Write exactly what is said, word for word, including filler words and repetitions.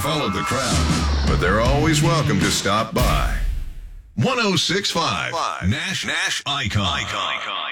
followed the crowd, but they're always welcome to stop by. one oh six point five Nash Nash Icon. Icon.